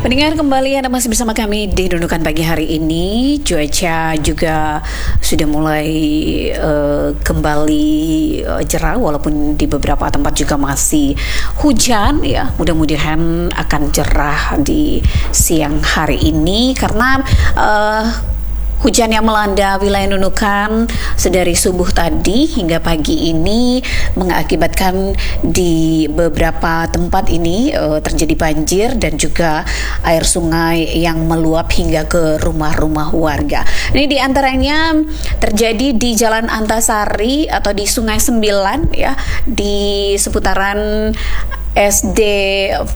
Pendengar, kembali Anda masih bersama kami di Nunukan Pagi hari ini. Cuaca juga sudah mulai kembali cerah, walaupun di beberapa tempat juga masih hujan ya. Mudah-mudahan akan cerah di siang hari ini karena hujan yang melanda wilayah Nunukan sedari subuh tadi hingga pagi ini mengakibatkan di beberapa tempat ini terjadi banjir dan juga air sungai yang meluap hingga ke rumah-rumah warga. Ini diantaranya terjadi di Jalan Antasari atau di Sungai Sembilan ya, di seputaran SD